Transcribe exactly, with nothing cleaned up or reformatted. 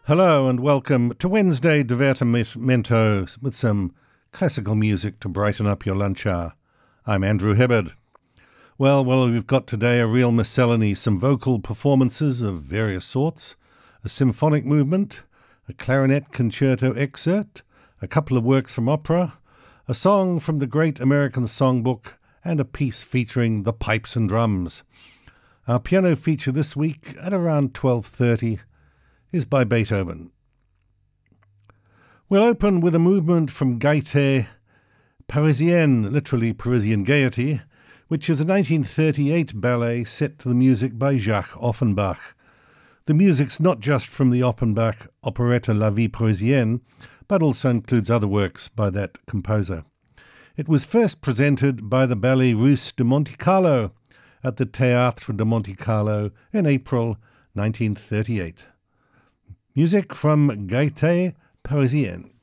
Hello and welcome to Wednesday Divertimento with some classical music to brighten up your lunch hour. I'm Andrew Hibbard. Well, well, we've got today a real miscellany, some vocal performances of various sorts, a symphonic movement, a clarinet concerto excerpt, a couple of works from opera, a song from the Great American Songbook, and a piece featuring the pipes and drums. Our piano feature this week at around twelve thirty is by Beethoven. We'll open with a movement from Gaieté Parisienne, literally Parisian Gaiety, which is a nineteen thirty-eight ballet set to the music by Jacques Offenbach. The music's not just from the Offenbach operetta La Vie Parisienne, but also includes other works by that composer. It was first presented by the Ballet Russe de Monte Carlo at the Théâtre de Monte Carlo in April nineteen thirty-eight. Music from Gaieté Parisienne.